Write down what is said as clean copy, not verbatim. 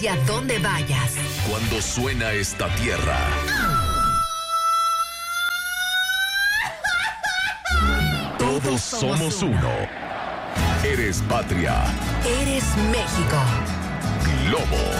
y a donde vayas. Cuando suena esta tierra, todos somos uno. Eres patria. Eres México. Globo.